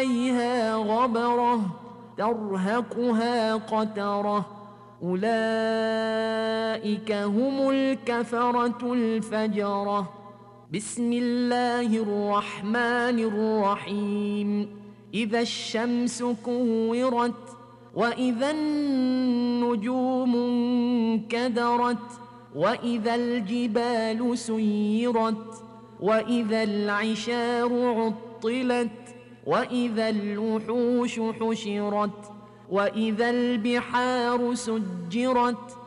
عليها غبرة ترهقها قترة أولئك هم الكفرة الفجرة. بسم الله الرحمن الرحيم إذا الشمس كورت وإذا النجوم انكدرت وإذا الجبال سيرت وإذا العشار عطلت وإذا الوحوش حشرت وإذا البحار سجرت